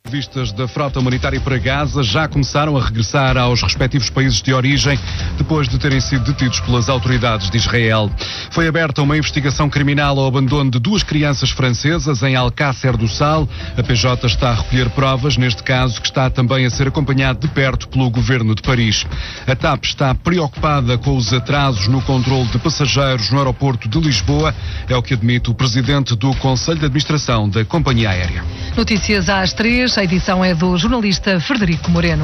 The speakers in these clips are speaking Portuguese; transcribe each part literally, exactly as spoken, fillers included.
Ativistas da frota humanitária para Gaza já começaram a regressar aos respectivos países de origem depois de terem sido detidos pelas autoridades de Israel. Foi aberta uma investigação criminal ao abandono de duas crianças francesas em Alcácer do Sal. A P J está a recolher provas neste caso, que está também a ser acompanhado de perto pelo governo de Paris. A TAP está preocupada com os atrasos no controle de passageiros no aeroporto de Lisboa, é o que admite o presidente do Conselho de Administração da companhia aérea. Notícias às três. A edição é do jornalista Frederico Moreno.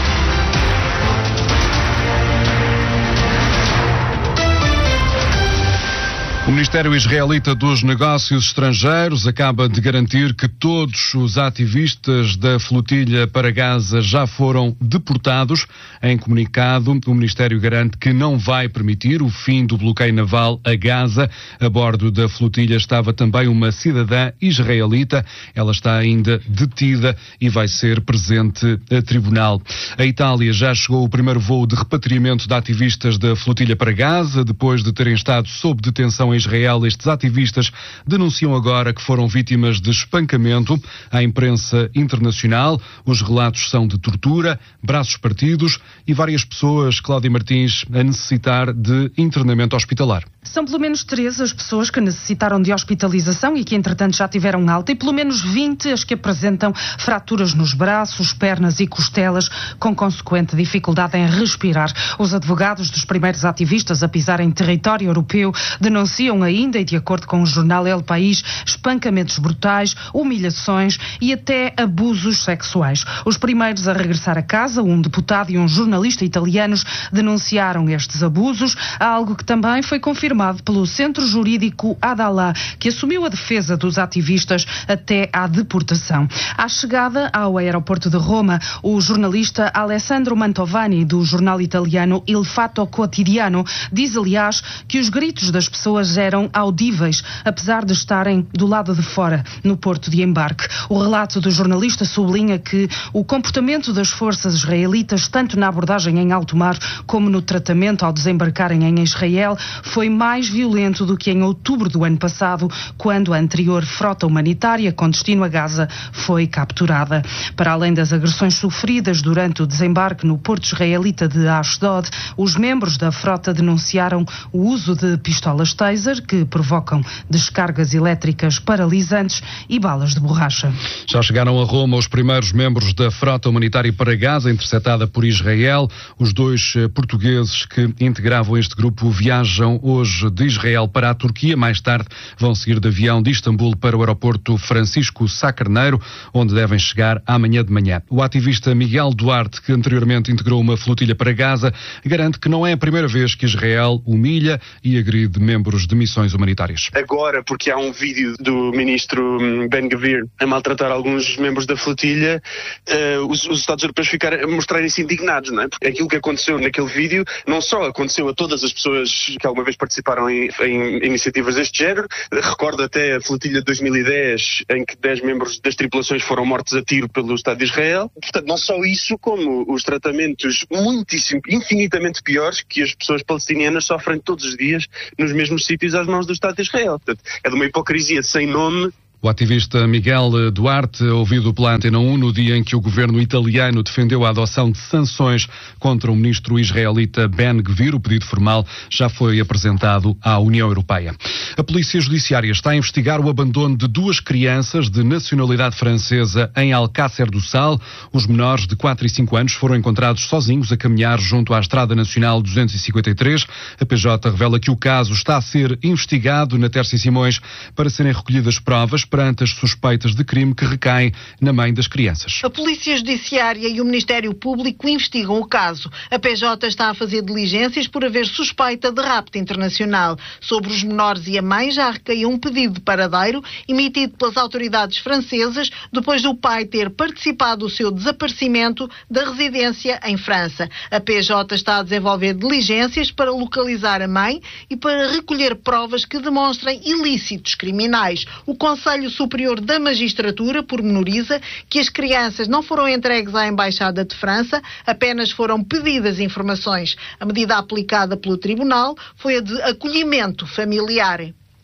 O Ministério Israelita dos Negócios Estrangeiros acaba de garantir que todos os ativistas da flotilha para Gaza já foram deportados. Em comunicado, o Ministério garante que não vai permitir o fim do bloqueio naval a Gaza. A bordo da flotilha estava também uma cidadã israelita. Ela está ainda detida e vai ser presente a tribunal. A Itália já chegou o primeiro voo de repatriamento de ativistas da flotilha para Gaza, depois de terem estado sob detenção em Israel. Estes ativistas denunciam agora que foram vítimas de espancamento. À imprensa internacional, os relatos são de tortura, braços partidos e várias pessoas, Cláudia Martins, a necessitar de internamento hospitalar. São pelo menos treze as pessoas que necessitaram de hospitalização e que, entretanto, já tiveram alta, e pelo menos vinte as que apresentam fraturas nos braços, pernas e costelas, com consequente dificuldade em respirar. Os advogados dos primeiros ativistas a pisar em território europeu denunciam ainda, e de acordo com o jornal El País, espancamentos brutais, humilhações e até abusos sexuais. Os primeiros a regressar a casa, um deputado e um jornalista italianos, denunciaram estes abusos, algo que também foi confirmado pelo Centro Jurídico Adalá, que assumiu a defesa dos ativistas até à deportação. À chegada ao aeroporto de Roma, o jornalista Alessandro Mantovani, do jornal italiano Il Fatto Quotidiano, diz, aliás, que os gritos das pessoas eram audíveis, apesar de estarem do lado de fora, no porto de embarque. O relato do jornalista sublinha que o comportamento das forças israelitas, tanto na abordagem em alto mar como no tratamento ao desembarcarem em Israel, foi mais violento do que em outubro do ano passado, quando a anterior frota humanitária com destino a Gaza foi capturada. Para além das agressões sofridas durante o desembarque no porto israelita de Ashdod, os membros da frota denunciaram o uso de pistolas taser que provocam descargas elétricas paralisantes e balas de borracha. Já chegaram a Roma os primeiros membros da frota humanitária para Gaza, interceptada por Israel. Os dois portugueses que integravam este grupo viajam hoje de Israel para a Turquia. Mais tarde vão seguir de avião de Istambul para o aeroporto Francisco Sá Carneiro, onde devem chegar amanhã de manhã. O ativista Miguel Duarte, que anteriormente integrou uma flotilha para Gaza, garante que não é a primeira vez que Israel humilha e agride membros de missões humanitárias. Agora, porque há um vídeo do ministro Ben-Gvir a maltratar alguns membros da flotilha, uh, os, os Estados Europeus ficaram a mostrarem-se indignados, não é? Porque aquilo que aconteceu naquele vídeo não só aconteceu a todas as pessoas que alguma vez participaram em, em iniciativas deste género. Recordo até a flotilha de dois mil e dez, em que dez membros das tripulações foram mortos a tiro pelo Estado de Israel. Portanto, não só isso, como os tratamentos muitíssimo, infinitamente piores que as pessoas palestinianas sofrem todos os dias nos mesmos sítios às mãos do Estado de Israel. Portanto, é de uma hipocrisia sem nome. O ativista Miguel Duarte, ouvido pela Antena um no dia em que o governo italiano defendeu a adoção de sanções contra o ministro israelita Ben-Gvir, o pedido formal já foi apresentado à União Europeia. A Polícia Judiciária está a investigar o abandono de duas crianças de nacionalidade francesa em Alcácer do Sal. Os menores de quatro e cinco anos foram encontrados sozinhos a caminhar junto à Estrada Nacional duzentos e cinquenta e três. A P J revela que o caso está a ser investigado na Terça e Simões para serem recolhidas provas perante as suspeitas de crime que recaem na mãe das crianças. A Polícia Judiciária e o Ministério Público investigam o caso. A P J está a fazer diligências por haver suspeita de rapto internacional. Sobre os menores e a mãe já recaiu um pedido de paradeiro emitido pelas autoridades francesas depois do pai ter participado do seu desaparecimento da residência em França. A P J está a desenvolver diligências para localizar a mãe e para recolher provas que demonstrem ilícitos criminais. O Conselho Superior da Magistratura pormenoriza que as crianças não foram entregues à Embaixada de França, apenas foram pedidas informações. A medida aplicada pelo Tribunal foi a de acolhimento familiar.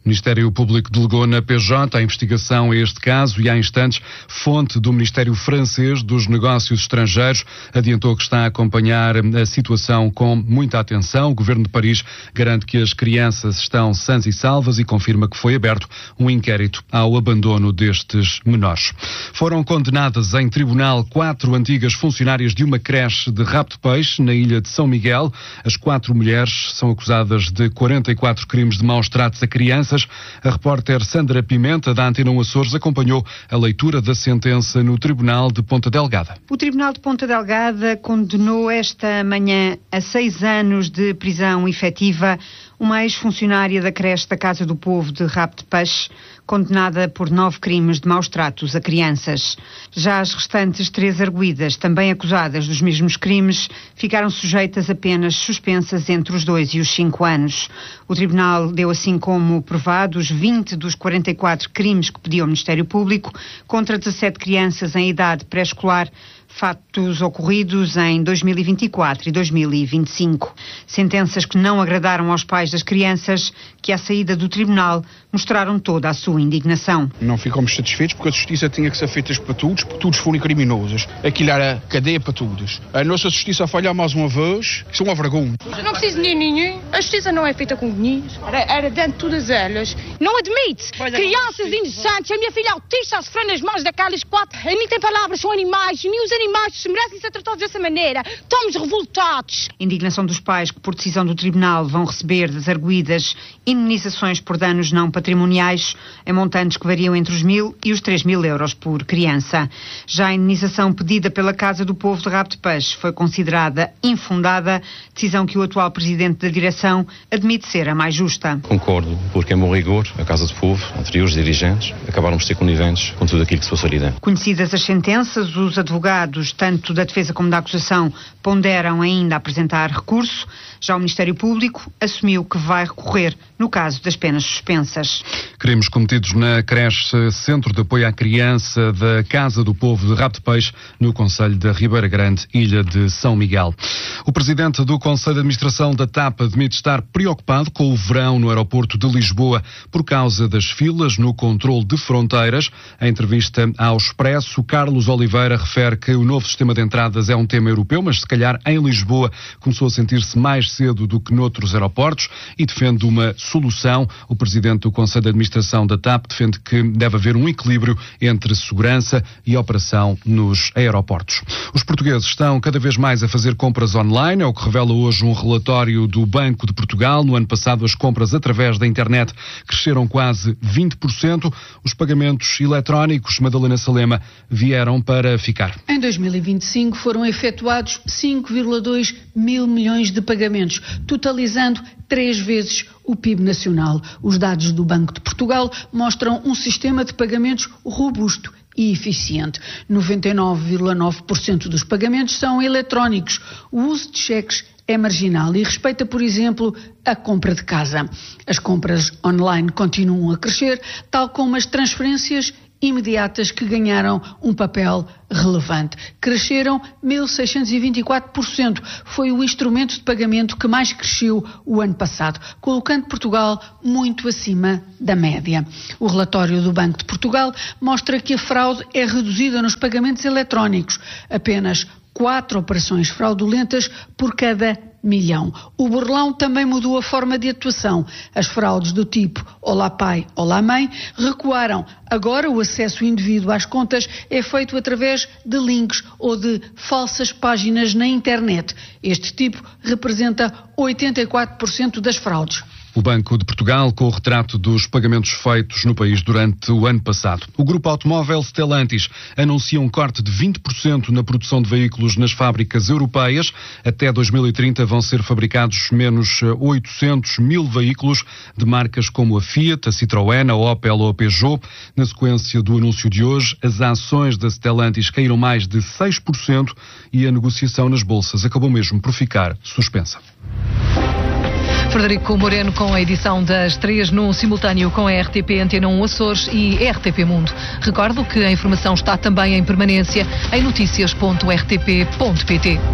O Ministério Público delegou na P J a investigação a este caso e, há instantes, fonte do Ministério Francês dos Negócios Estrangeiros adiantou que está a acompanhar a situação com muita atenção. O Governo de Paris garante que as crianças estão sãs e salvas e confirma que foi aberto um inquérito ao abandono destes menores. Foram condenadas em tribunal quatro antigas funcionárias de uma creche de rabo de peixe na ilha de São Miguel. As quatro mulheres são acusadas de quarenta e quatro crimes de maus tratos a crianças. A repórter Sandra Pimenta, da Antena um Açores, acompanhou a leitura da sentença no Tribunal de Ponta Delgada. O Tribunal de Ponta Delgada condenou esta manhã a seis anos de prisão efetiva uma ex-funcionária da creche da Casa do Povo de Rabo de Peixe, condenada por nove crimes de maus tratos a crianças. Já as restantes três arguidas, também acusadas dos mesmos crimes, ficaram sujeitas a penas suspensas entre os dois e os cinco anos. O Tribunal deu assim como provados vinte dos quarenta e quatro crimes que pediu o Ministério Público contra dezassete crianças em idade pré-escolar, fatos ocorridos em dois mil e vinte e quatro e dois mil e vinte e cinco. Sentenças que não agradaram aos pais das crianças, que à saída do tribunal mostraram toda a sua indignação. Não ficamos satisfeitos porque a justiça tinha que ser feita para todos, porque todos foram criminosos. Aquilo era cadeia para todos. A nossa justiça falhou mais uma vez, isso é uma vergonha. Não preciso de dinheiro nenhum, a justiça não é feita com dinheiro, era, era dentro de todas elas. Não admite crianças inocentes, a minha filha autista a sofrer nas mãos daquelas quatro, e nem tem palavras, são animais, nem os animais merecem ser tratados dessa maneira. Estamos revoltados. Indignação dos pais que, por decisão do tribunal, vão receber das arguidas indenizações por danos não patrimoniais em montantes que variam entre os mil e os três mil euros por criança. Já a indenização pedida pela Casa do Povo de Rabo de Peixe foi considerada infundada, decisão que o atual presidente da direção admite ser a mais justa. Concordo, porque em bom rigor, a Casa do Povo, anteriores dirigentes, acabaram por ser coniventes com tudo aquilo que se passou ali dentro. Conhecidas as sentenças, os advogados, tanto da defesa como da acusação, ponderam ainda apresentar recurso. Já o Ministério Público assumiu que vai recorrer no caso das penas suspensas. Crimes cometidos na creche Centro de Apoio à Criança da Casa do Povo de Rabo de Peixe, no concelho da Ribeira Grande, ilha de São Miguel. O presidente do Conselho de Administração da TAP admite estar preocupado com o verão no aeroporto de Lisboa por causa das filas no controle de fronteiras. Em entrevista ao Expresso, Carlos Oliveira refere que o novo sistema de entradas é um tema europeu, mas se calhar em Lisboa começou a sentir-se mais cedo do que noutros aeroportos e defende uma solução. O presidente do Conselho de Administração da TAP defende que deve haver um equilíbrio entre segurança e operação nos aeroportos. Os portugueses estão cada vez mais a fazer compras online, é o que revela hoje um relatório do Banco de Portugal. No ano passado, as compras através da internet cresceram quase vinte por cento. Os pagamentos eletrónicos, Madalena Salema, vieram para ficar. Em dois mil e vinte e cinco foram efetuados cinco vírgula dois mil milhões de pagamentos, totalizando três vezes o P I B nacional. Os dados do Banco de Portugal mostram um sistema de pagamentos robusto e eficiente. noventa e nove vírgula nove por cento dos pagamentos são eletrónicos. O uso de cheques é marginal e respeita, por exemplo, a compra de casa. As compras online continuam a crescer, tal como as transferências imediatas que ganharam um papel relevante. Cresceram mil seiscentos e vinte e quatro por cento. Foi o instrumento de pagamento que mais cresceu o ano passado, colocando Portugal muito acima da média. O relatório do Banco de Portugal mostra que a fraude é reduzida nos pagamentos eletrónicos. Apenas quatro operações fraudulentas por cada milhão. O burlão também mudou a forma de atuação. As fraudes do tipo Olá Pai, Olá Mãe recuaram. Agora o acesso indevido às contas é feito através de links ou de falsas páginas na internet. Este tipo representa oitenta e quatro por cento das fraudes. O Banco de Portugal, com o retrato dos pagamentos feitos no país durante o ano passado. O grupo automóvel Stellantis anuncia um corte de vinte por cento na produção de veículos nas fábricas europeias. Até dois mil e trinta vão ser fabricados menos oitocentos mil veículos de marcas como a Fiat, a Citroën, a Opel ou a Peugeot. Na sequência do anúncio de hoje, as ações da Stellantis caíram mais de seis por cento e a negociação nas bolsas acabou mesmo por ficar suspensa. Frederico Moreno com a edição das três num simultâneo com a R T P Antena um Açores e R T P Mundo. Recordo que a informação está também em permanência em noticias ponto r t p ponto p t.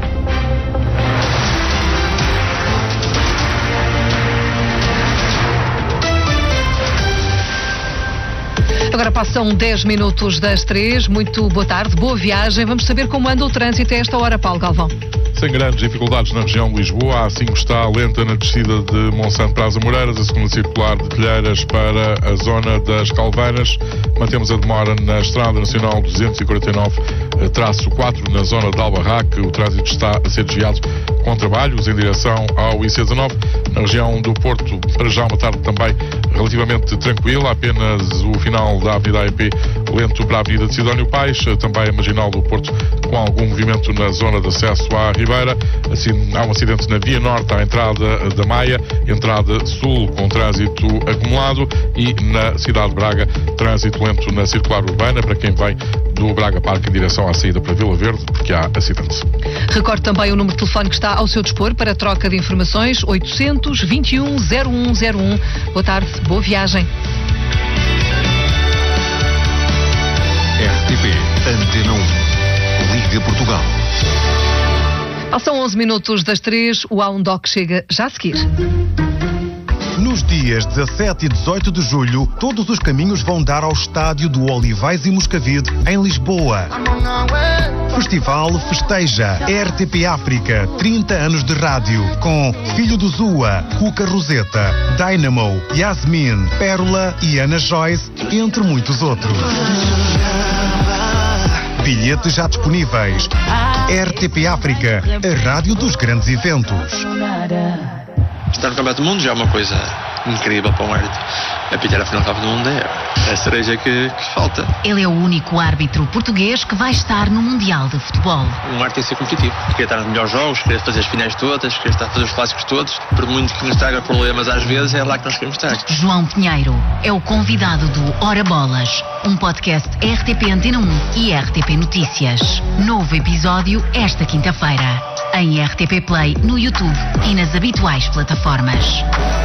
Passam dez minutos das três. Muito boa tarde, boa viagem. Vamos saber como anda o trânsito a esta hora, Paulo Galvão. Sem grandes dificuldades na região de Lisboa. A A cinco está lenta na descida de Monsanto para as Amoreiras, a segunda circular de Telheiras para a zona das Calvanas. Mantemos a demora na Estrada Nacional duzentos e quarenta e nove, traço quatro, na zona de Albarraque. O trânsito está a ser desviado com trabalhos em direção ao I C dezanove. Na região do Porto, para já uma tarde também relativamente tranquila, apenas o final da Avenida A E P lento para a Avenida de Sidónio Pais, também a Marginal do Porto com algum movimento na zona de acesso à Ribeira. Assim, há um acidente na Via Norte à entrada da Maia, entrada sul com trânsito acumulado, e na cidade de Braga, trânsito lento na circular urbana para quem vem do Braga Parque em direção à saída para Vila Verde, porque há acidente. Recorde também o número de telefone que está ao seu dispor para troca de informações, oitocentos, vinte e um, zero um zero um. Boa tarde, boa viagem. R T P Antena um, Liga Portugal. Passam onze minutos das três, o A um Doc chega já a seguir. Nos dias dezassete e dezoito de julho, todos os caminhos vão dar ao estádio do Olivais e Moscavide, em Lisboa. Festival festeja R T P África, trinta anos de rádio, com Filho do Zua, Cuca Roseta, Dynamo, Yasmin, Pérola e Ana Joyce, entre muitos outros. Bilhetes já disponíveis. R T P África, a rádio dos grandes eventos. Estar no Campeonato do Mundo já é uma coisa incrível para um árbitro. Apitar a final do Campeonato do Mundo é a cereja que, que falta. Ele é o único árbitro português que vai estar no Mundial de Futebol. Um árbitro tem que ser competitivo. Querer estar nos melhores jogos, querer fazer as finais todas, querer estar a fazer os clássicos todos. Por muito que nos traga problemas às vezes, é lá que nós queremos estar. João Pinheiro é o convidado do Hora Bolas, um podcast R T P Antena um e R T P Notícias. Novo episódio esta quinta-feira, em R T P Play, no YouTube e nas habituais plataformas.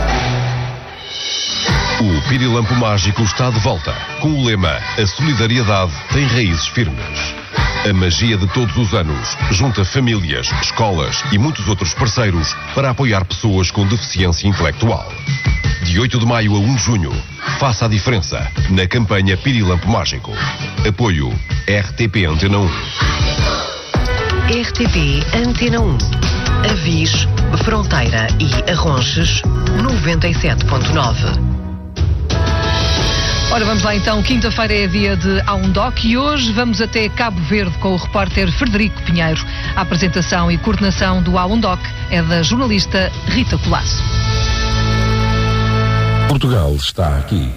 O Pirilampo Mágico está de volta, com o lema A solidariedade tem raízes firmes. A magia de todos os anos junta famílias, escolas e muitos outros parceiros para apoiar pessoas com deficiência intelectual. De oito de maio a um de junho, faça a diferença na campanha Pirilampo Mágico. Apoio R T P Antena um. R T P Antena um. Avis, Fronteira e Arronches, noventa e sete ponto nove. Ora, vamos lá então, quinta-feira é dia de A um Doc e hoje vamos até Cabo Verde com o repórter Frederico Pinheiro. A apresentação e coordenação do A um Doc é da jornalista Rita Colasso. Portugal está aqui.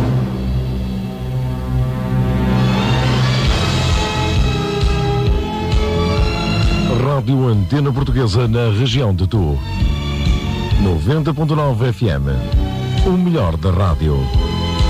Rádio Antena Portuguesa na região de Tu. noventa ponto nove F M. O melhor da rádio.